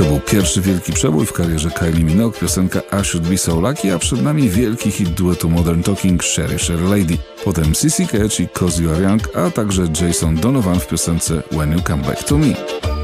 To był pierwszy wielki przebój w karierze Kylie Minogue, piosenka I Should Be So Lucky, a przed nami wielki hit duetu Modern Talking Sherry Lady. Potem CeCe Catch i 'Cause You Are Young, a także Jason Donovan w piosence When You Come Back To Me.